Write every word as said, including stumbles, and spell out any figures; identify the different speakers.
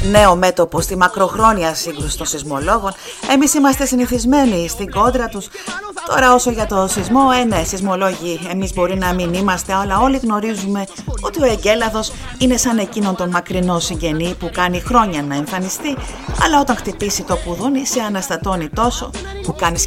Speaker 1: νέο μέτωπο στη μακροχρόνια σύγκρουση των σεισμολόγων. Εμείς είμαστε συνηθισμένοι στην κόντρα τους. Τώρα όσο για το σεισμό, ε ναι, σεισμολόγοι εμείς μπορεί να μην είμαστε, αλλά όλοι γνωρίζουμε ότι ο εγκέλαδος είναι σαν εκείνον τον μακρινό συγγενή που κάνει χρόνια να εμφανιστεί, αλλά όταν χτυπήσει το κουδούνι σε αναστατώνει τόσο που κάνει